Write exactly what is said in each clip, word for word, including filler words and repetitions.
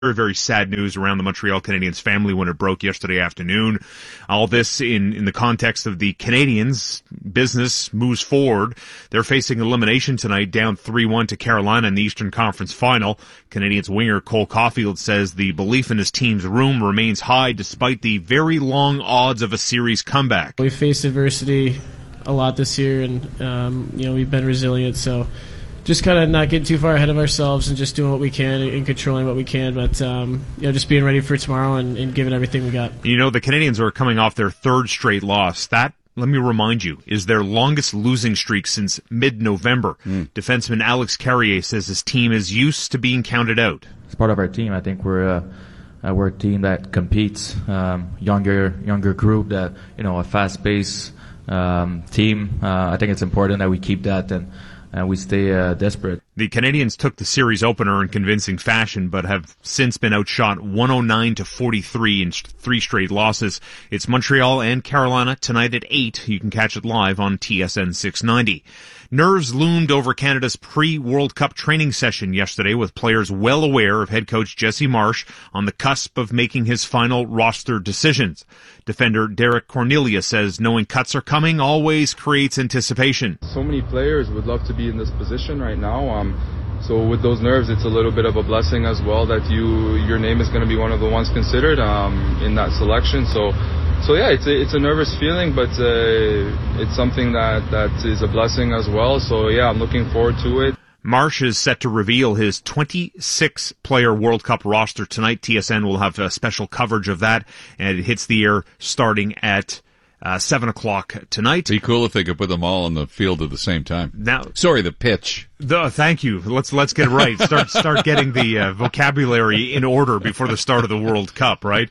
Very, very sad news around the Montreal Canadiens family when it broke yesterday afternoon. All this in, in the context of the Canadiens. Business moves forward. They're facing elimination tonight, down three one to Carolina in the Eastern Conference Final. Canadiens winger Cole Caulfield says the belief in his team's room remains high despite the very long odds of a series comeback. We've faced adversity a lot this year, and um, you know we've been resilient, so just kind of not getting too far ahead of ourselves and just doing what we can and controlling what we can, but um, you know, just being ready for tomorrow and, and giving everything we got. You know, the Canadiens are coming off their third straight loss. That, let me remind you, is their longest losing streak since mid-November. Mm. Defenseman Alex Carrier says his team is used to being counted out. It's part of our team. I think we're uh, uh, we're a team that competes. Um, younger younger group that, you know, a fast-paced um, team. Uh, I think it's important that we keep that and. And we stay uh, desperate. The Canadiens took the series opener in convincing fashion, but have since been outshot one oh nine to forty-three in three straight losses. It's Montreal and Carolina tonight at eight. You can catch it live on T S N six ninety. Nerves loomed over Canada's pre-World Cup training session yesterday, with players well aware of head coach Jesse Marsh on the cusp of making his final roster decisions. Defender Derek Cornelia says knowing cuts are coming always creates anticipation. So many players would love to be in this position right now. Um, so with those nerves, it's a little bit of a blessing as well that you your name is going to be one of the ones considered um, in that selection. So. So yeah, it's a, it's a nervous feeling, but uh, it's something that, that is a blessing as well. So yeah, I'm looking forward to it. Marsh is set to reveal his twenty-six player World Cup roster tonight. T S N will have a special coverage of that, and it hits the air starting at uh, seven o'clock tonight. Be cool if they could put them all on the field at the same time. Now, sorry, the pitch. The, thank you. Let's let's get it right. Start start getting the uh, vocabulary in order before the start of the World Cup, right?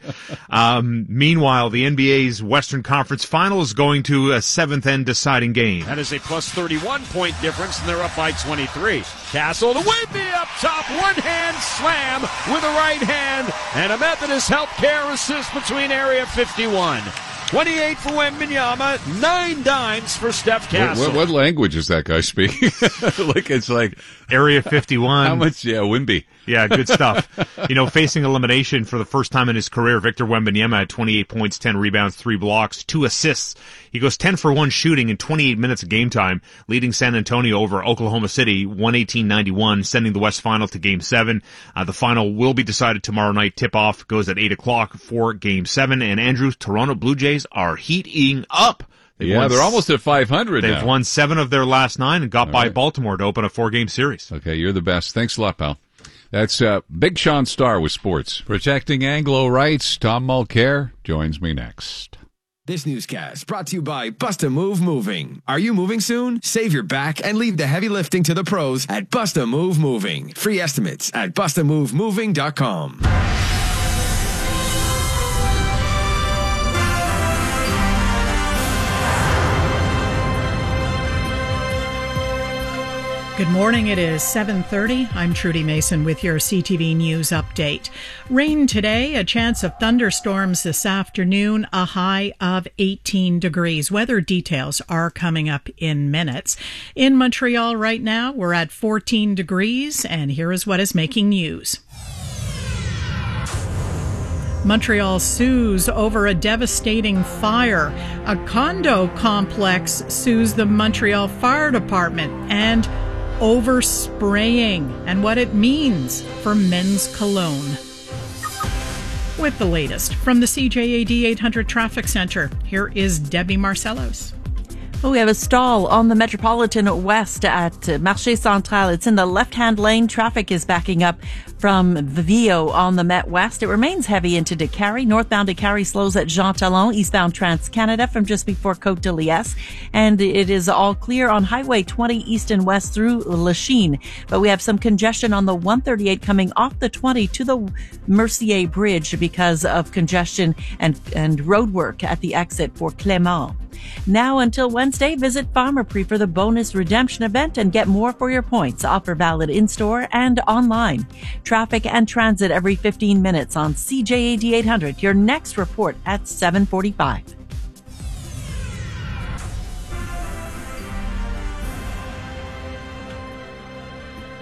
Um, meanwhile, the N B A's Western Conference Final is going to a seventh and deciding game. That is a plus thirty-one point difference, and they're up by twenty-three. Castle to Wemby up top, one hand slam with a right hand, and a Methodist Healthcare assist between area fifty-one. twenty-eight for Wembanyama, nine dimes for Steph Castle. What, what, what language is that guy speaking? Like it's like Area fifty-one. How much? Yeah, Wemby. Yeah, good stuff. You know, facing elimination for the first time in his career, Victor Wembanyama had twenty-eight points, ten rebounds, three blocks, two assists. He goes ten for one shooting in twenty-eight minutes of game time, leading San Antonio over Oklahoma City one eighteen ninety-one, sending the West Final to Game seven. Uh, the final will be decided tomorrow night. Tip-off goes at eight o'clock for Game seven. And Andrew, Toronto Blue Jays are heating up. They've yeah, they're almost at five hundred They've now. won seven of their last nine and got All by right. Baltimore to open a four-game series. Okay, you're the best. Thanks a lot, pal. That's uh, Big Sean Starr with sports. Protecting Anglo rights, Tom Mulcair joins me next. This newscast brought to you by Bust a Move Moving. Are you moving soon? Save your back and leave the heavy lifting to the pros at Bust a Move Moving. Free estimates at bust a move moving dot com. Good morning. It is seven thirty. I'm Trudy Mason with your C T V News update. Rain today, a chance of thunderstorms this afternoon, a high of eighteen degrees. Weather details are coming up in minutes. In Montreal right now, we're at fourteen degrees, and here is what is making news. Montreal sues over a devastating fire. A condo complex sues the Montreal Fire Department and over spraying and what it means for men's cologne. With the latest from the C J A D eight hundred Traffic Center, here is Debbie Marcellos. Well, we have a stall on the Metropolitan West at Marché Central. It's in the left-hand lane. Traffic is backing up from Vio on the Met West. It remains heavy into Décarie. Northbound Décarie slows at Jean Talon, eastbound Trans-Canada from just before Côte de Liesse. And it is all clear on Highway twenty east and west through Lachine. But we have some congestion on the one thirty-eight coming off the twenty to the Mercier Bridge because of congestion and, and road work at the exit for Clément. Now until Wednesday, visit Pharmaprix for the bonus redemption event and get more for your points. Offer valid in-store and online. Traffic and transit every fifteen minutes on C J A D eight hundred. Your next report at seven forty-five. In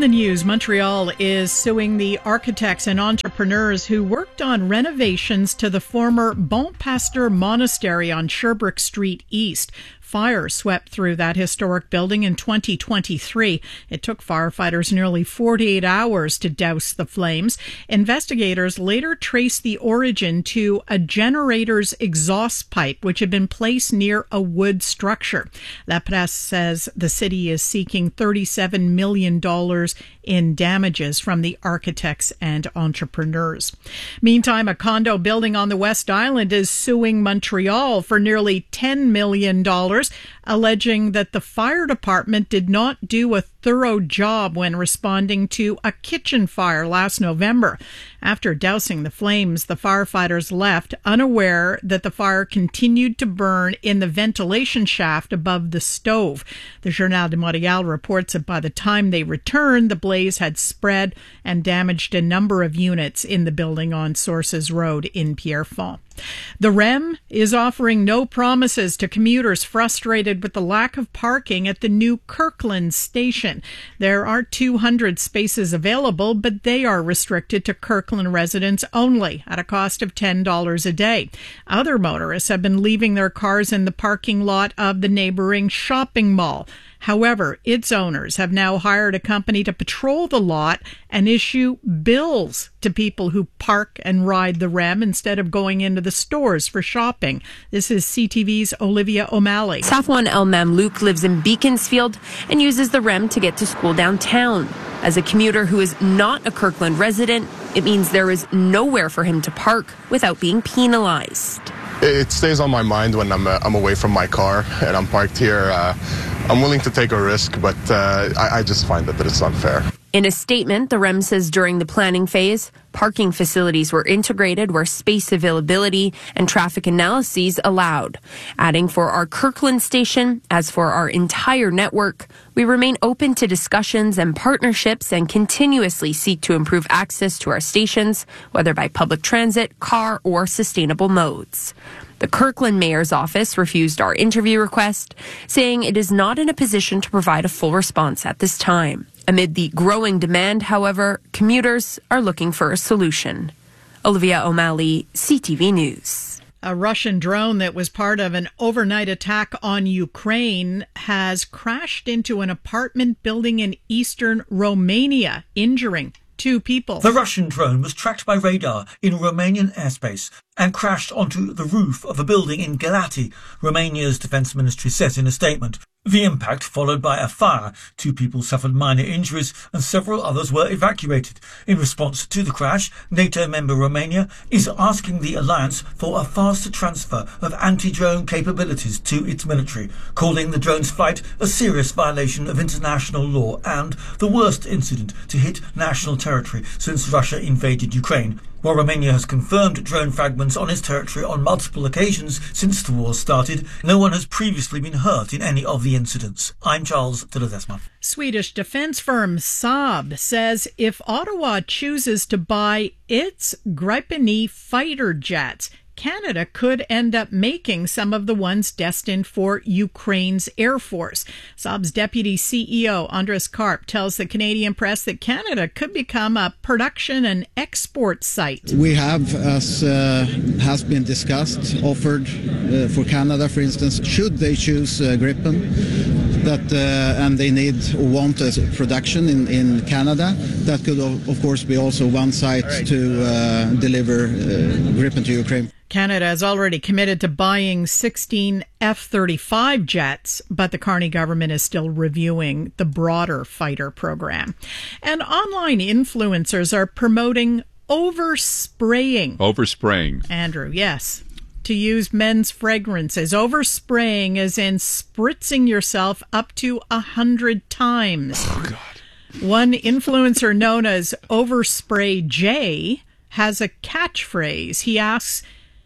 the news, Montreal is suing the architects and entrepreneurs who worked on renovations to the former Bon Pasteur Monastery on Sherbrooke Street East. Fire swept through that historic building in twenty twenty-three. It took firefighters nearly forty-eight hours to douse the flames. Investigators later traced the origin to a generator's exhaust pipe, which had been placed near a wood structure. La Presse says the city is seeking thirty-seven million dollars in damages from the architects and entrepreneurs. Meantime, a condo building on the West Island is suing Montreal for nearly ten million dollars, alleging that the fire department did not do a thorough job when responding to a kitchen fire last November. After dousing the flames, the firefighters left, unaware that the fire continued to burn in the ventilation shaft above the stove. The Journal de Montréal reports that by the time they returned, the blaze had spread and damaged a number of units in the building on Sources Road in Pierrefonds. The R E M is offering no promises to commuters frustrated with the lack of parking at the new Kirkland station. There are two hundred spaces available, but they are restricted to Kirkland residents only at a cost of ten dollars a day. Other motorists have been leaving their cars in the parking lot of the neighboring shopping mall. However, its owners have now hired a company to patrol the lot and issue bills to people who park and ride the R E M instead of going into the stores for shopping. This is C T V's Olivia O'Malley. Safwan El Mamlouk lives in Beaconsfield and uses the R E M to get to school downtown. As a commuter who is not a Kirkland resident, it means there is nowhere for him to park without being penalized. It stays on my mind when I'm uh, I'm away from my car and I'm parked here. Uh, I'm willing to take a risk, but uh, I, I just find that, that it's unfair. In a statement, the R E M says during the planning phase, parking facilities were integrated where space availability and traffic analyses allowed. Adding, for our Kirkland station, as for our entire network, we remain open to discussions and partnerships and continuously seek to improve access to our stations, whether by public transit, car, or sustainable modes. The Kirkland mayor's office refused our interview request, saying it is not in a position to provide a full response at this time. Amid the growing demand, however, commuters are looking for a solution. Olivia O'Malley, C T V News. A Russian drone that was part of an overnight attack on Ukraine has crashed into an apartment building in eastern Romania, injuring two people. The Russian drone was tracked by radar in Romanian airspace and crashed onto the roof of a building in Galati, Romania's defense ministry says in a statement. The impact followed by a fire. Two people suffered minor injuries and several others were evacuated. In response to the crash, NATO member Romania is asking the alliance for a faster transfer of anti-drone capabilities to its military, calling the drone's flight a serious violation of international law and the worst incident to hit national territory since Russia invaded Ukraine. While Romania has confirmed drone fragments on its territory on multiple occasions since the war started, no one has previously been hurt in any of the incidents. I'm Charles de Ledesma. Swedish defense firm Saab says if Ottawa chooses to buy its Gripen fighter jets, Canada could end up making some of the ones destined for Ukraine's Air Force. Saab's deputy C E O, Andres Karp, tells the Canadian press that Canada could become a production and export site. We have, as uh, has been discussed, offered uh, for Canada, for instance, should they choose uh, Gripen, that uh, and they need or want a production in, in Canada, that could of, of course be also one site right. to uh, deliver uh, Gripen to Ukraine. Canada has already committed to buying sixteen F thirty-five jets, but the Carney government is still reviewing the broader fighter program. And online influencers are promoting overspraying. Overspraying. Andrew, yes. To use men's fragrances. Overspraying is in spritzing yourself up to a hundred times. Oh, God. One influencer known as Overspray J has a catchphrase. He asks,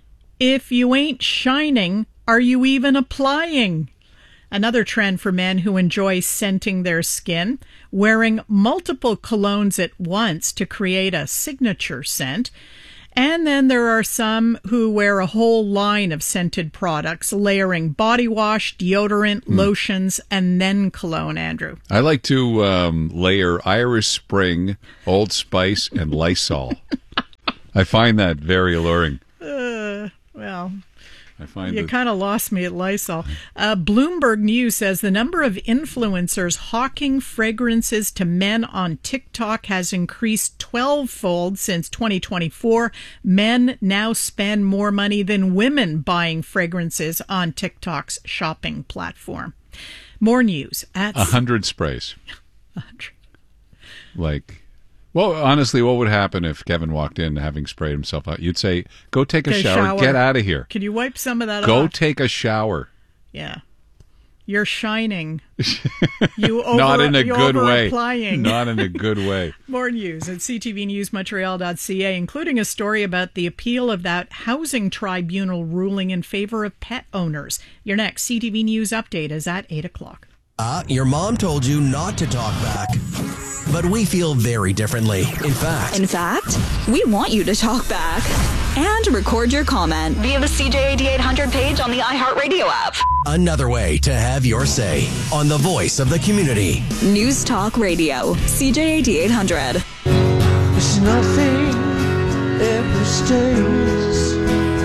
if you ain't shining, are you even applying? Another trend for men who enjoy scenting their skin, wearing multiple colognes at once to create a signature scent. And then there are some who wear a whole line of scented products, layering body wash, deodorant, mm. lotions, and then cologne, Andrew. I like to um, layer Irish Spring, Old Spice, and Lysol. I find that very alluring. Uh, well... I find you that... kind of lost me at Lysol. Uh, Bloomberg News says the number of influencers hawking fragrances to men on TikTok has increased twelve-fold since twenty twenty-four. Men now spend more money than women buying fragrances on TikTok's shopping platform. More news at... A hundred sprays. A hundred. Like... Well, honestly, what would happen if Kevin walked in having sprayed himself out? You'd say, go take a okay, shower, shower, get out of here. Can you wipe some of that go off? Go take a shower. Yeah. You're shining. You over, Not in a good way. Applying. Not in a good way. More news at c t v news montreal dot c a, including a story about the appeal of that housing tribunal ruling in favor of pet owners. Your next C T V News update is at eight o'clock. Uh, your mom told you not to talk back. But we feel very differently. In fact... In fact, we want you to talk back and record your comment via the C J A D eight hundred page on the iHeartRadio app. Another way to have your say on the voice of the community. News Talk Radio, C J A D eight hundred. It's nothing ever stays.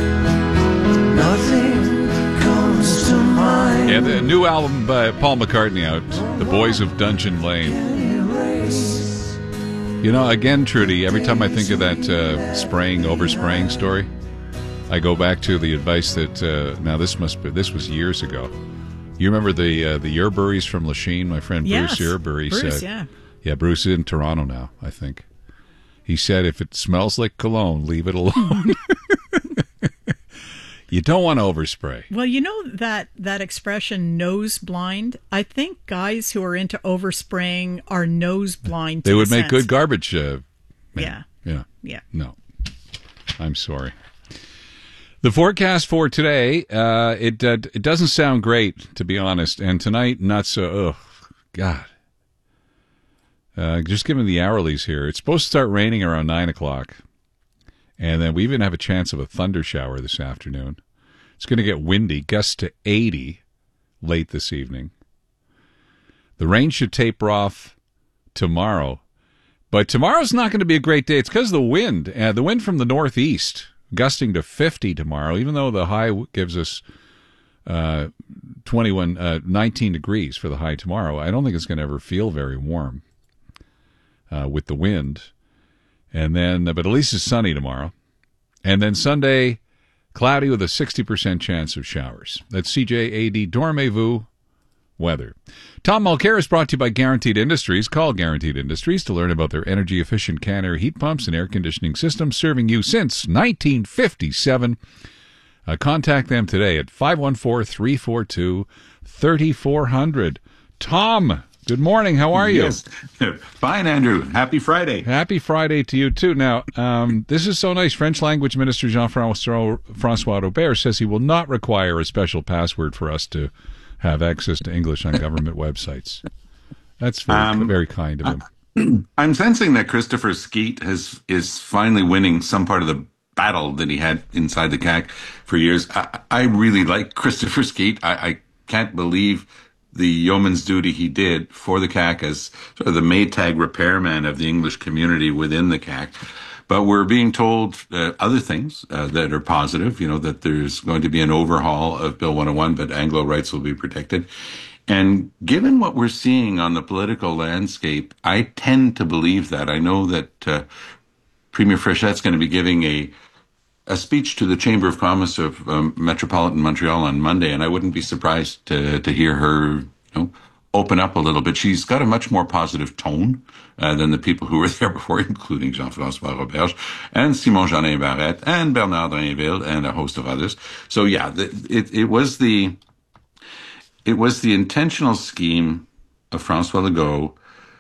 Nothing comes to mind. Yeah, the new album by Paul McCartney out, The Boys of Dungeon Lane. You know, again, Trudy, every time I think of that uh, spraying, overspraying story, I go back to the advice that, uh, now this must be, this was years ago. You remember the uh, the Yerburys from Lachine? My friend yes. Bruce Yerbury Bruce, said, yeah. yeah, Bruce is in Toronto now, I think. He said, if it smells like cologne, leave it alone. You don't want to overspray. Well, you know that, that expression, nose blind? I think guys who are into overspraying are nose blind. They to would the make sense. good garbage. Uh, yeah. Yeah. Yeah. No. I'm sorry. The forecast for today, uh, it uh, it doesn't sound great, to be honest. And tonight, not so. Ugh, God. Uh, just given the hourlies here, it's supposed to start raining around nine o'clock. And then we even have a chance of a thunder shower this afternoon. It's going to get windy, gusts to eighty late this evening. The rain should taper off tomorrow. But tomorrow's not going to be a great day. It's because of the wind. Uh, the wind from the northeast, gusting to fifty tomorrow, even though the high gives us uh, twenty-one, uh, nineteen degrees for the high tomorrow. I don't think it's going to ever feel very warm uh, with the wind. And then, but at least it's sunny tomorrow. And then Sunday, cloudy with a sixty percent chance of showers. That's C J A D Dormez-vous weather. Tom Mulcair is brought to you by Guaranteed Industries. Call Guaranteed Industries to learn about their energy-efficient can-air heat pumps and air conditioning systems serving you since nineteen fifty-seven. Uh, contact them today at five one four, three four two, three four zero zero. Tom, good morning. How are you? Yes. Fine, Andrew. Happy Friday. Happy Friday to you, too. Now, um, this is so nice. French language minister Jean-François Robert says he will not require a special password for us to have access to English on government websites. That's very, um, very kind of him. I'm sensing that Christopher Skeet has is finally winning some part of the battle that he had inside the C A C for years. I, I really like Christopher Skeet. I, I can't believe the yeoman's duty he did for the C A C as sort of the Maytag repairman of the English community within the C A C. But we're being told uh, other things uh, that are positive, you know, that there's going to be an overhaul of Bill one oh one, but Anglo rights will be protected. And given what we're seeing on the political landscape, I tend to believe that. I know that uh, Premier Fréchette's going to be giving a a speech to the Chamber of Commerce of um, Metropolitan Montreal on Monday, and I wouldn't be surprised to to hear her, you know, open up a little bit. She's got a much more positive tone uh, than the people who were there before, including Jean-François Roberge and Simon-Jeannin Barrette and Bernard Drinville and a host of others. So yeah, the, it it was the it was the intentional scheme of François Legault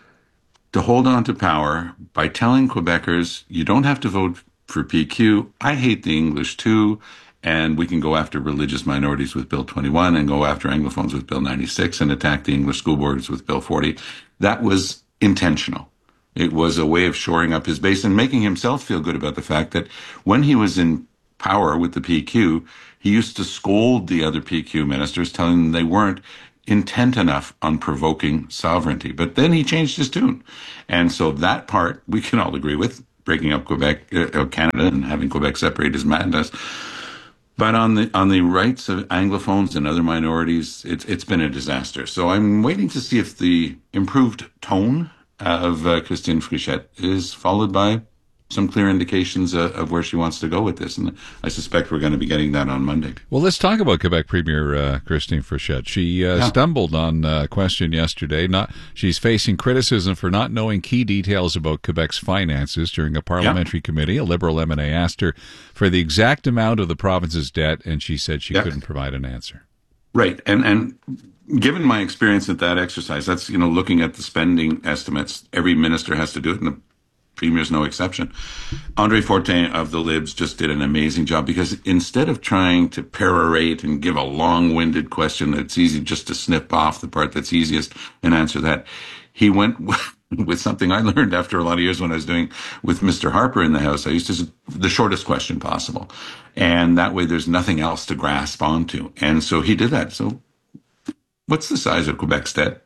to hold on to power by telling Quebecers, you don't have to vote for P Q. I hate the English too. And we can go after religious minorities with Bill twenty-one and go after Anglophones with Bill ninety-six and attack the English school boards with Bill forty. That was intentional. It was a way of shoring up his base and making himself feel good about the fact that when he was in power with the P Q, he used to scold the other P Q ministers, telling them they weren't intent enough on provoking sovereignty. But then he changed his tune. And so that part we can all agree with. Breaking up Quebec, uh, Canada and having Quebec separate is madness. But on the on the rights of Anglophones and other minorities, it's it's been a disaster. So I'm waiting to see if the improved tone of uh, Christine Frichette is followed by some clear indications uh, of where she wants to go with this. And I suspect we're going to be getting that on Monday. Well, let's talk about Quebec Premier uh, Christine Frichette. She uh, yeah. stumbled on a question yesterday. Not She's facing criticism for not knowing key details about Quebec's finances during a parliamentary yeah. committee. A Liberal M and A asked her for the exact amount of the province's debt, and she said she yeah. couldn't provide an answer. Right. And and given my experience at that exercise, that's, you know, looking at the spending estimates, every minister has to do it, and the Premier's no exception. Andre Fortin of the Libs just did an amazing job, because instead of trying to perorate and give a long-winded question that's easy just to snip off the part that's easiest and answer that, he went with something I learned after a lot of years when I was doing with Mister Harper in the House. I used to say the shortest question possible. And that way there's nothing else to grasp onto. And so he did that. So what's the size of Quebec's debt?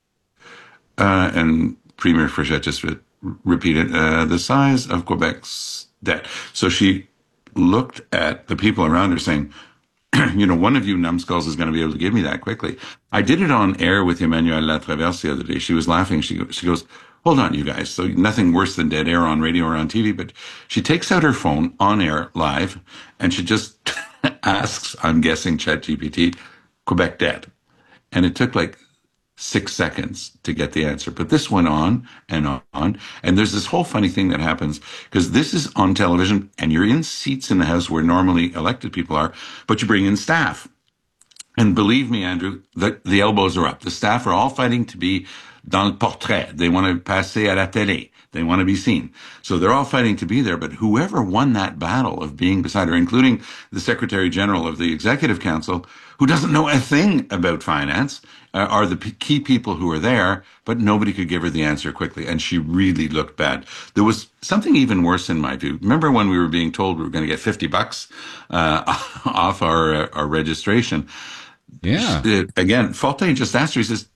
Uh, and Premier Frichette just repeated, uh, the size of Quebec's debt. So she looked at the people around her saying, you know, one of you numbskulls is going to be able to give me that quickly. I did it on air with Emmanuelle Latraverse the other day. She was laughing. She, she goes, hold on, you guys. So nothing worse than dead air on radio or on T V. But she takes out her phone on air live, and she just asks, I'm guessing ChatGPT, Quebec debt. And it took like six seconds to get the answer. But this went on and on. And there's this whole funny thing that happens, because this is on television and you're in seats in the House where normally elected people are, but you bring in staff. And believe me, Andrew, the, the elbows are up. The staff are all fighting to be dans le portrait. They want to passer à la télé. They want to be seen. So they're all fighting to be there. But whoever won that battle of being beside her, including the Secretary General of the Executive Council, who doesn't know a thing about finance, uh, are the p- key people who are there, but nobody could give her the answer quickly. And she really looked bad. There was something even worse in my view. Remember when we were being told we were going to get fifty bucks uh, off our, uh, our registration? Yeah. Uh, again, Fortin just asked her, he says,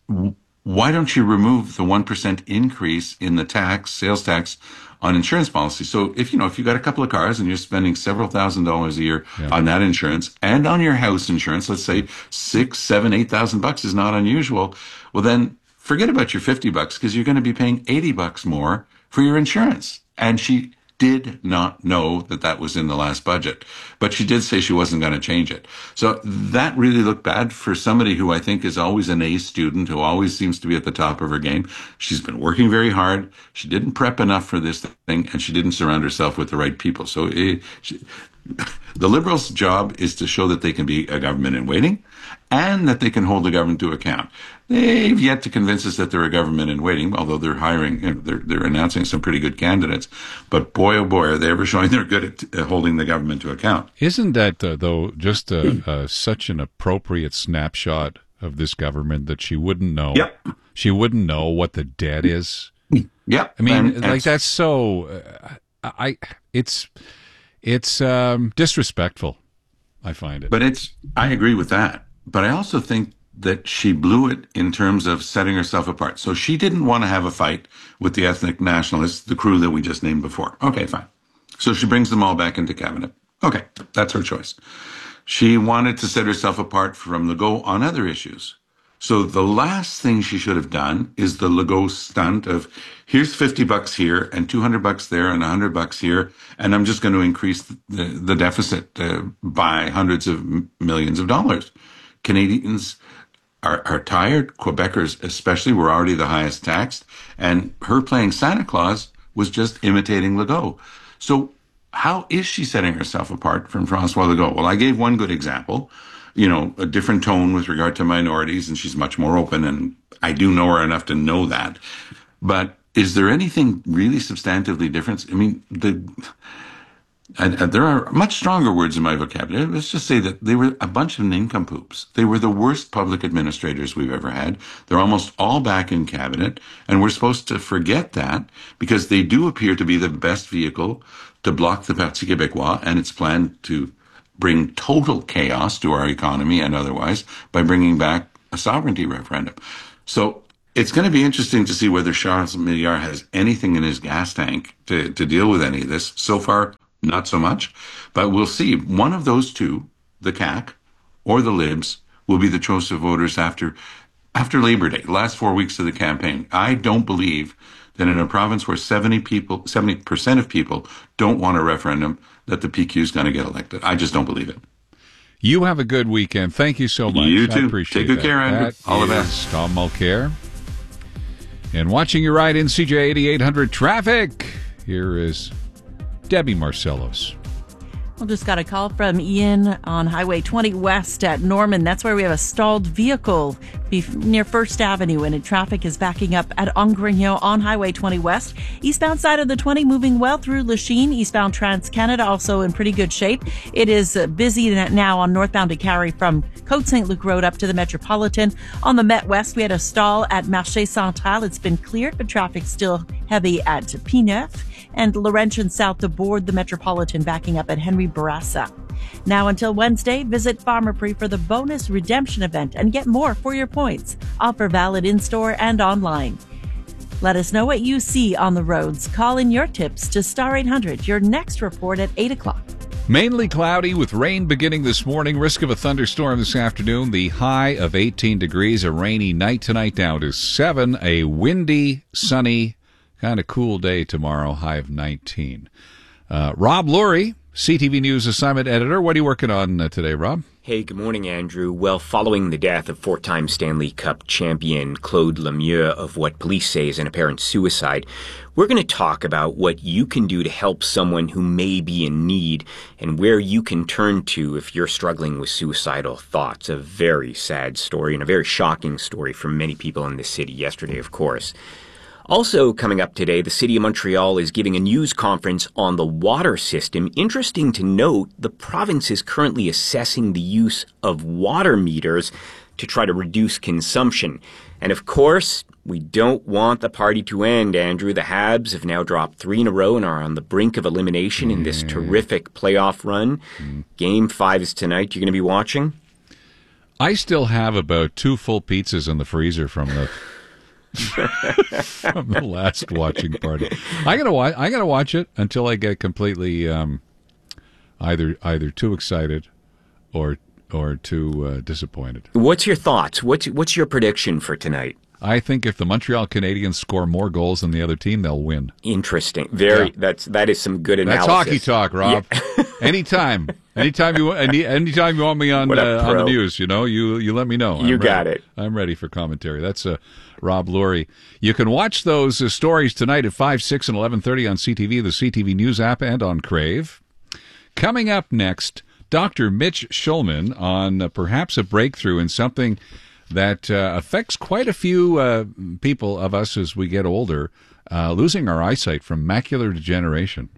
why don't you remove the one percent increase in the tax, sales tax on insurance policy? So if, you know, if you got a couple of cars and you're spending several thousand dollars a year yeah. on that insurance and on your house insurance, let's say six, seven, eight thousand bucks is not unusual. Well, then forget about your fifty bucks, because you're going to be paying eighty bucks more for your insurance. And she did not know that that was in the last budget, but she did say she wasn't going to change it. So that really looked bad for somebody who I think is always an A student, who always seems to be at the top of her game. She's been working very hard. She didn't prep enough for this thing, and she didn't surround herself with the right people. So it, she, the Liberals' job is to show that they can be a government in waiting and that they can hold the government to account. They've yet to convince us that they're a government in waiting, although they're hiring, you know, they're, they're announcing some pretty good candidates. But boy, oh boy, are they ever showing they're good at uh, holding the government to account. Isn't that, uh, though, just uh, uh, such an appropriate snapshot of this government that she wouldn't know? Yep. She wouldn't know what the debt is? Yep. I mean, and, like, that's so, uh, I, it's, it's um, disrespectful, I find it. But it's, I agree with that. But I also think that she blew it in terms of setting herself apart. So she didn't want to have a fight with the ethnic nationalists, the crew that we just named before. Okay, fine. So she brings them all back into cabinet. Okay, that's her choice. She wanted to set herself apart from Legault on other issues. So the last thing she should have done is the Legault stunt of, here's fifty bucks here and two hundred bucks there and one hundred bucks here, and I'm just going to increase the, the deficit uh, by hundreds of millions of dollars. Canadians are, are tired. Quebecers especially were already the highest taxed. And her playing Santa Claus was just imitating Legault. So how is she setting herself apart from François Legault? Well, I gave one good example, you know, a different tone with regard to minorities, and she's much more open, and I do know her enough to know that. But is there anything really substantively different? I mean, the and, and there are much stronger words in my vocabulary. Let's just say that they were a bunch of nincompoops. They were the worst public administrators we've ever had. They're almost all back in cabinet, and we're supposed to forget that because they do appear to be the best vehicle to block the Parti Québécois and its plan to bring total chaos to our economy and otherwise by bringing back a sovereignty referendum. So it's going to be interesting to see whether Charles Milliard has anything in his gas tank to, to deal with any of this. So far, not so much, but we'll see. One of those two, the C A Q or the Libs, will be the choice of voters after after Labor Day, the last four weeks of the campaign. I don't believe that in a province where seventy people, seventy percent of people don't want a referendum, that the P Q is going to get elected. I just don't believe it. You have a good weekend. Thank you so much. You too. I appreciate Take good that. care, Andrew. That All the is best. Tom Mulcair. And watching your ride in C J eighty-eight hundred traffic, here is Debbie Marcellos. We just got a call from Ian on Highway twenty West at Norman. That's where we have a stalled vehicle near First Avenue, and traffic is backing up at Ongrignon on Highway twenty West. Eastbound side of the twenty moving well through Lachine. Eastbound Trans-Canada also in pretty good shape. It is busy now on northbound Décarie from Côte Saint Luc Road up to the Metropolitan. On the Met West, we had a stall at Marché Central. It's been cleared, but traffic's still heavy at P9. And Laurentian south to board the Metropolitan, backing up at Henry Bourassa. Now until Wednesday, visit Pharmaprix for the bonus redemption event and get more for your points. Offer valid in-store and online. Let us know what you see on the roads. Call in your tips to Star eight hundred. Your next report at eight o'clock. Mainly cloudy with rain beginning this morning. Risk of a thunderstorm this afternoon. The high of eighteen degrees. A rainy night tonight down to seven. A windy, sunny, kind of cool day tomorrow, high of nineteen. Uh, Rob Lurie, C T V News assignment editor. What are you working on uh, today, Rob? Hey, good morning, Andrew. Well, following the death of four-time Stanley Cup champion Claude Lemieux of what police say is an apparent suicide, we're going to talk about what you can do to help someone who may be in need and where you can turn to if you're struggling with suicidal thoughts. A very sad story and a very shocking story for many people in the city yesterday, of course. Also coming up today, the City of Montreal is giving a news conference on the water system. Interesting to note, the province is currently assessing the use of water meters to try to reduce consumption. And of course, we don't want the party to end, Andrew. The Habs have now dropped three in a row and are on the brink of elimination in this terrific playoff run. Mm. Game five is tonight. You're going to be watching? I still have about two full pizzas in the freezer from the... from the last watching party. I gotta watch. I gotta watch it until I get completely um, either either too excited or or too uh, disappointed. What's your thoughts? What's what's your prediction for tonight? I think if the Montreal Canadiens score more goals than the other team, they'll win. Interesting. Very. Yeah. That's that is some good analysis. That's hockey talk, Rob. Yeah. Anytime. Anytime you any anytime you want me on uh, on the news, you know, you you let me know. You I'm got ready. it. I'm ready for commentary. That's uh, Rob Lurie. You can watch those uh, stories tonight at five, six, and eleven thirty on C T V, the C T V News app, and on Crave. Coming up next, Doctor Mitch Schulman on uh, perhaps a breakthrough in something that uh, affects quite a few uh, people of us as we get older, uh, losing our eyesight from macular degeneration.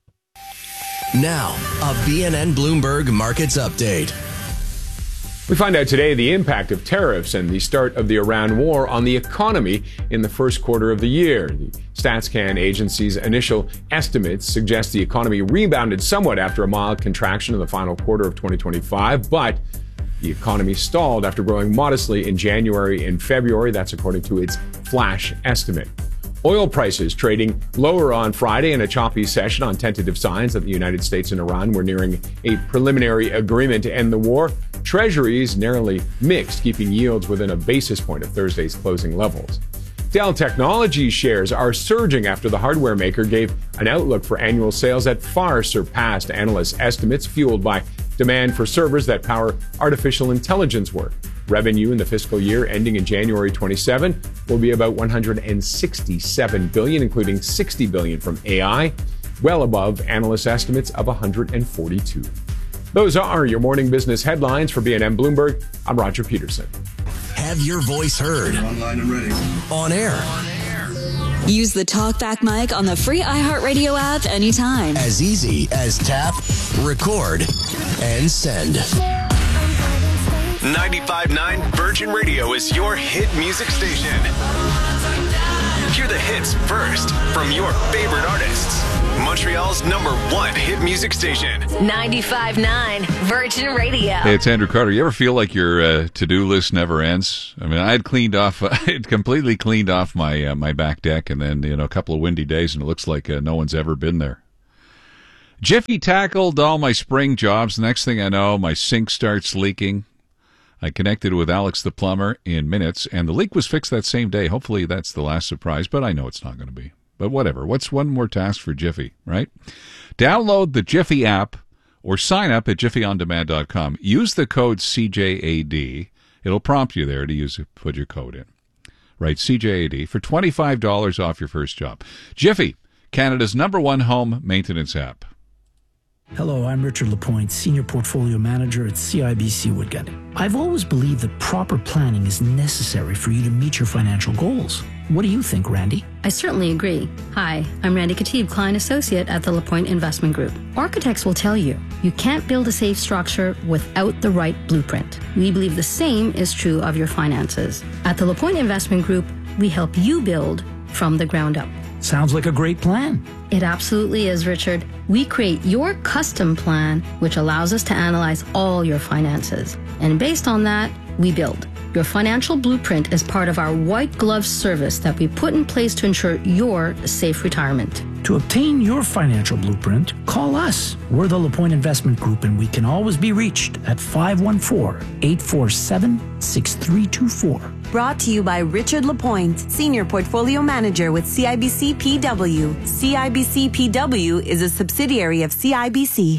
Now, a B N N Bloomberg Markets Update. We find out today the impact of tariffs and the start of the Iran war on the economy in the first quarter of the year. The StatsCan agency's initial estimates suggest the economy rebounded somewhat after a mild contraction in the final quarter of twenty twenty-five, but the economy stalled after growing modestly in January and February. That's according to its flash estimate. Oil prices trading lower on Friday in a choppy session on tentative signs that the United States and Iran were nearing a preliminary agreement to end the war. Treasuries narrowly mixed, keeping yields within a basis point of Thursday's closing levels. Dell Technologies shares are surging after the hardware maker gave an outlook for annual sales that far surpassed analysts' estimates, fueled by demand for servers that power artificial intelligence work. Revenue in the fiscal year ending in January twenty-seven will be about one hundred sixty-seven billion dollars, including sixty billion dollars from A I, well above analyst estimates of one hundred forty-two. Those are your morning business headlines for B N N Bloomberg. I'm Roger Peterson. Have your voice heard. Online and ready. On air. On air. Use the TalkBack mic on the free iHeartRadio app anytime. As easy as tap, record, and send. ninety-five point nine Virgin Radio is your hit music station. Hear the hits first from your favorite artists. Montreal's number one hit music station. ninety-five point nine Virgin Radio. Hey, it's Andrew Carter. You ever feel like your uh, to-do list never ends? I mean, I had cleaned off, I had completely cleaned off my uh, my back deck, and then, you know, a couple of windy days, and it looks like uh, no one's ever been there. Jiffy tackled all my spring jobs. Next thing I know, my sink starts leaking. I connected with Alex the plumber in minutes, and the leak was fixed that same day. Hopefully that's the last surprise, but I know it's not going to be. But whatever. What's one more task for Jiffy, right? Download the Jiffy app or sign up at jiffy on demand dot com. Use the code C J A D. It'll prompt you there to use it, put your code in. Right, C J A D, for twenty-five dollars off your first job. Jiffy, Canada's number one home maintenance app. Hello, I'm Richard Lapointe, Senior Portfolio Manager at C I B C Woodgut. I've always believed that proper planning is necessary for you to meet your financial goals. What do you think, Randy? I certainly agree. Hi, I'm Randy Katib, Client Associate at the Lapointe Investment Group. Architects will tell you, you can't build a safe structure without the right blueprint. We believe the same is true of your finances. At the Lapointe Investment Group, we help you build from the ground up. Sounds like a great plan. It absolutely is, Richard. We create your custom plan, which allows us to analyze all your finances. And based on that, we build. Your financial blueprint is part of our white glove service that we put in place to ensure your safe retirement. To obtain your financial blueprint, call us. We're the LaPointe Investment Group, and we can always be reached at five one four, eight four seven, six three two four. Brought to you by Richard Lapointe, Senior Portfolio Manager with C I B C P W. C I B C P W is a subsidiary of C I B C.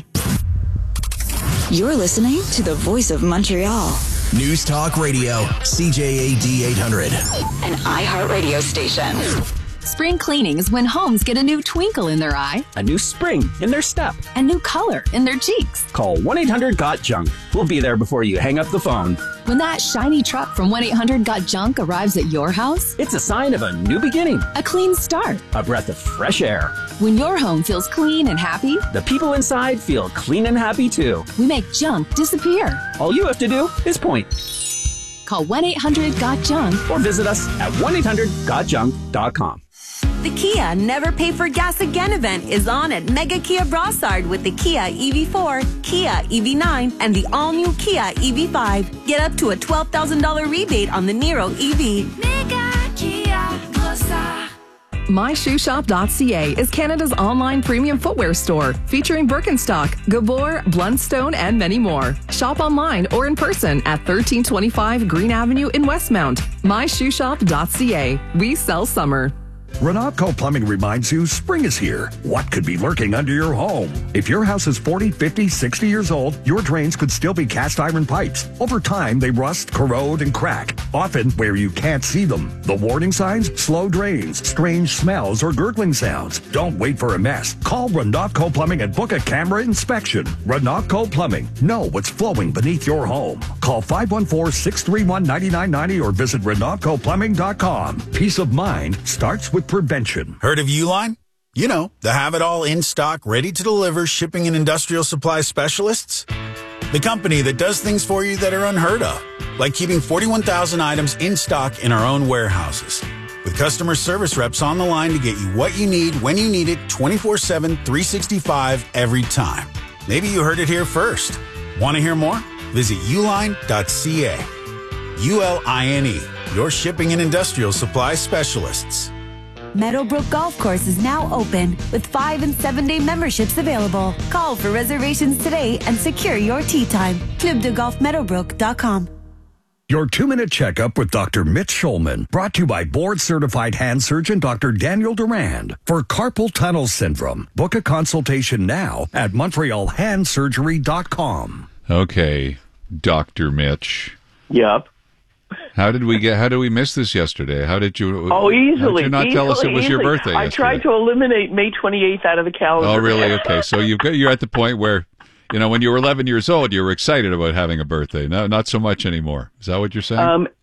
You're listening to the Voice of Montreal. News Talk Radio, C J A D eight hundred. An iHeartRadio station. Spring cleaning is when homes get a new twinkle in their eye, a new spring in their step, a new color in their cheeks. Call one eight hundred got junk. We'll be there before you hang up the phone. When that shiny truck from one eight hundred got junk arrives at your house, it's a sign of a new beginning, a clean start, a breath of fresh air. When your home feels clean and happy, the people inside feel clean and happy too. We make junk disappear. All you have to do is point. Call one eight hundred got junk or visit us at one eight hundred got junk dot com. The Kia Never Pay for Gas Again event is on at Mega Kia Brossard with the Kia E V four, Kia E V nine, and the all-new Kia E V five. Get up to a twelve thousand dollars rebate on the Niro E V. Mega Kia Brossard. my shoe shop dot c a is Canada's online premium footwear store, featuring Birkenstock, Gabor, Blundstone, and many more. Shop online or in person at thirteen twenty-five Green Avenue in Westmount. my shoe shop dot c a. We sell summer. Renatco Plumbing reminds you spring is here. What could be lurking under your home? If your house is forty, fifty, sixty years old, your drains could still be cast iron pipes. Over time, they rust, corrode, and crack, often where you can't see them. The warning signs? Slow drains, strange smells, or gurgling sounds. Don't wait for a mess. Call Renatco Plumbing and book a camera inspection. Renatco Plumbing. Know what's flowing beneath your home. Call five one four, six three one, nine nine nine zero or visit renatco plumbing dot com. Peace of mind starts with prevention. Heard of Uline? You know, the have-it-all in-stock, ready-to-deliver shipping and industrial supply specialists. The company that does things for you that are unheard of, like keeping forty-one thousand items in stock in our own warehouses. With customer service reps on the line to get you what you need, when you need it, twenty-four seven, three sixty-five, every time. Maybe you heard it here first. Want to hear more? Visit uline dot c a. U L I N E, your shipping and industrial supply specialists. Meadowbrook Golf Course is now open with five and seven day memberships available. Call for reservations today and secure your tee time. club de golf meadowbrook dot com. Your two-minute checkup with Doctor Mitch Schulman, brought to you by board-certified hand surgeon Doctor Daniel Durand for carpal tunnel syndrome. Book a consultation now at montreal hand surgery dot com. Okay, Doctor Mitch. Yep. How did we get? How did we miss this yesterday? How did you? Oh, easily. How did you not easily, tell us it was easily. your birthday I yesterday? tried to eliminate May twenty-eighth out of the calendar. Oh, really? Okay, so you've got, you're at the point where, you know, when you were eleven years old, you were excited about having a birthday. No, not so much anymore. Is that what you're saying? Um,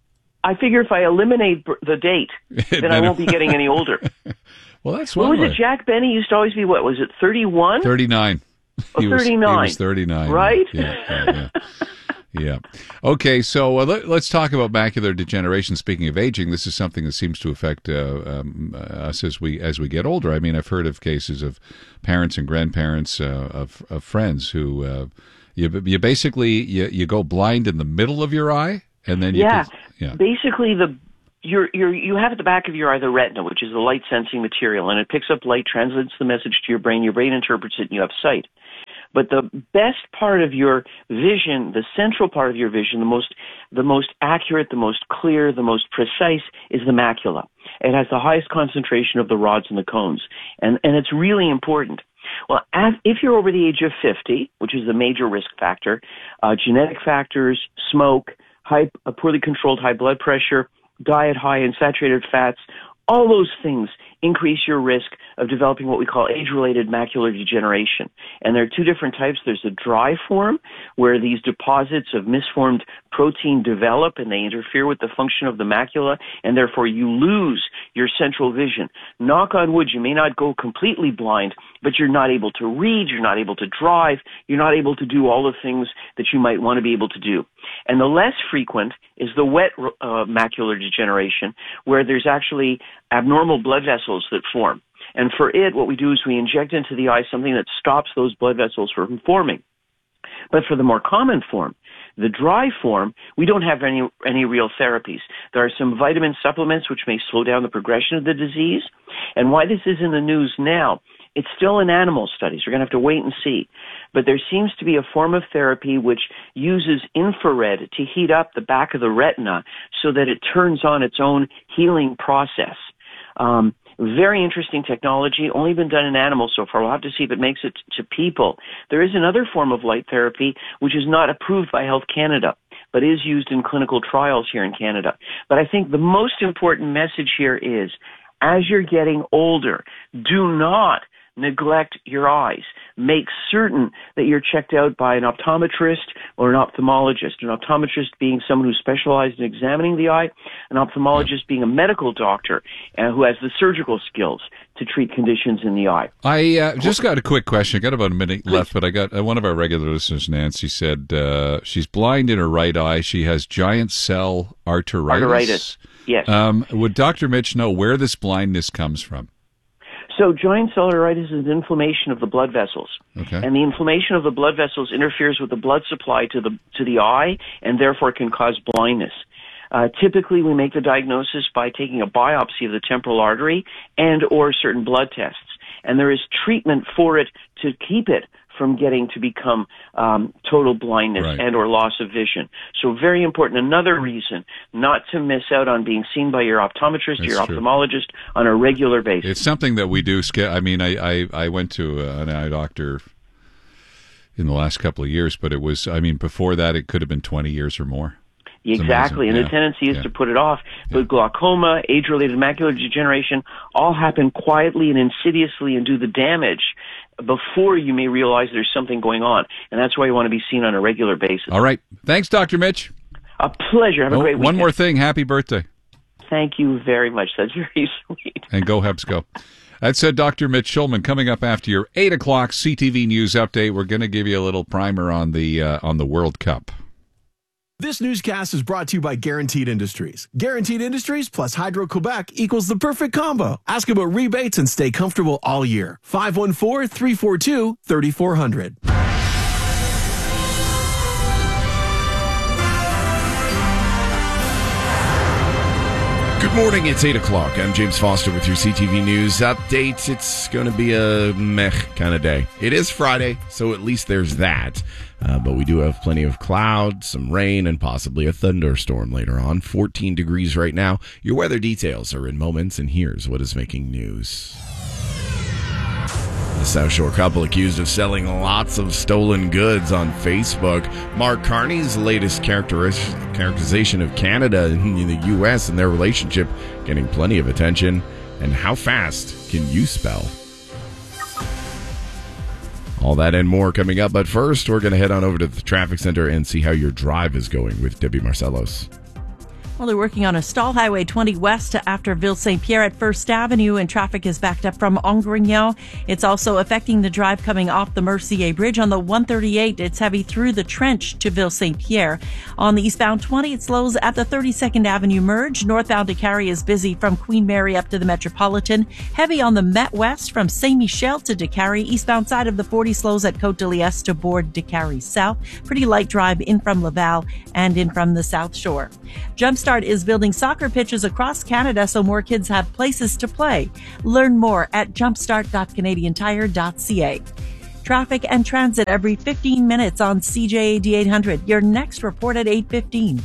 I figure if I eliminate b- the date, then I won't be getting any older. Well, that's what one was way. it? Jack Benny used to always be what was it? thirty-one. Thirty-nine. Oh, He was- thirty-nine. He was thirty-nine. Right? Yeah. yeah, yeah. Yeah. Okay, so uh, let, let's talk about macular degeneration. Speaking of aging, this is something that seems to affect uh, um, us as we as we get older. I mean, I've heard of cases of parents and grandparents uh, of of friends who uh, you you basically you, you go blind in the middle of your eye, and then you yeah. can, yeah. Basically, the you're, you're, you have at the back of your eye the retina, which is the light sensing material, and it picks up light, translates the message to your brain. Your brain interprets it, and you have sight. But the best part of your vision, the central part of your vision, the most, the most accurate, the most clear, the most precise is the macula. It has the highest concentration of the rods and the cones. And, and it's really important. Well, as, if you're over the age of fifty, which is the major risk factor, uh, genetic factors, smoke, high, a poorly controlled high blood pressure, diet high in saturated fats, all those things increase your risk of developing what we call age-related macular degeneration. And there are two different types. There's a dry form, where these deposits of misformed protein develop and they interfere with the function of the macula, and therefore you lose your central vision. Knock on wood, you may not go completely blind, but you're not able to read, you're not able to drive, you're not able to do all the things that you might want to be able to do. And the less frequent is the wet uh, macular degeneration, where there's actually abnormal blood vessels that form. And for it, what we do is we inject into the eye something that stops those blood vessels from forming. But for the more common form, the dry form, we don't have any any real therapies. There are some vitamin supplements which may slow down the progression of the disease. And why this is in the news now, it's still in animal studies. We're going to have to wait and see. But there seems to be a form of therapy which uses infrared to heat up the back of the retina so that it turns on its own healing process. Um, very interesting technology, only been done in animals so far. We'll have to see if it makes it to people. There is another form of light therapy which is not approved by Health Canada, but is used in clinical trials here in Canada. But I think the most important message here is, as you're getting older, do not neglect your eyes. Make certain that you're checked out by an optometrist or an ophthalmologist. An optometrist being someone who specializes in examining the eye, an ophthalmologist being a medical doctor uh, who has the surgical skills to treat conditions in the eye. I uh, just got a quick question. I got about a minute left, but I got uh, one of our regular listeners, Nancy, said uh, she's blind in her right eye. She has giant cell arteritis. Arteritis, yes. Um, would Doctor Mitch know where this blindness comes from? So giant cell arteritis is inflammation of the blood vessels. Okay. And the inflammation of the blood vessels interferes with the blood supply to the to the eye and therefore can cause blindness. Uh, typically, we make the diagnosis by taking a biopsy of the temporal artery and or certain blood tests. And there is treatment for it to keep it from getting to become um, total blindness Right. and or loss of vision. So very important. Another reason not to miss out on being seen by your optometrist, That's your true. ophthalmologist on a regular basis. It's something that we do. ske- I mean, I, I, I went to uh, an eye doctor in the last couple of years, but it was, I mean, before that, it could have been twenty years or more. It's Exactly, amazing. and the Yeah. tendency is Yeah. to put it off. But glaucoma, age-related macular degeneration all happen quietly and insidiously and do the damage before you may realize there's something going on. And that's why you want to be seen on a regular basis. All right. Thanks, Doctor Mitch. A pleasure. Have a Oh, great weekend. one more thing. Happy birthday. Thank you very much. That's very sweet. And go Hebs go. That's uh, Doctor Mitch Schulman. Coming up after your eight o'clock C T V News update, we're going to give you a little primer on the uh, on the World Cup. This newscast is brought to you by Guaranteed Industries. Guaranteed Industries plus Hydro-Quebec equals the perfect combo. Ask about rebates and stay comfortable all year. five one four, three four two, three four zero zero. Good morning, it's eight o'clock. I'm James Foster with your C T V News update. It's going to be a meh kind of day. It is Friday, so at least there's that. Uh, but we do have plenty of clouds, some rain, and possibly a thunderstorm later on. fourteen degrees right now. Your weather details are in moments, and here's what is making news. The South Shore couple accused of selling lots of stolen goods on Facebook. Mark Carney's latest characteris- characterization of Canada and the U S and their relationship getting plenty of attention. And how fast can you spell? All that and more coming up. But first, we're going to head on over to the traffic center and see how your drive is going with Debbie Marcellos. Well, they're working on a stall Highway twenty west after Ville Saint Pierre at First Avenue, and traffic is backed up from Angrignon. It's also affecting the drive coming off the Mercier Bridge on the one thirty-eight. It's heavy through the trench to Ville Saint Pierre. On the eastbound twenty, it slows at the thirty-second Avenue merge. Northbound to Carrie is busy from Queen Mary up to the Metropolitan. Heavy on the Met West from Saint Michel to Décarie. Eastbound side of the forty slows at Côte de Liesse to board Décarie South. Pretty light drive in from Laval and in from the South Shore. Jumpstart is building soccer pitches across Canada so more kids have places to play. Learn more at jumpstart dot canadian tire dot c a. Traffic and transit every fifteen minutes on C J A D eight hundred. Your next report at eight fifteen.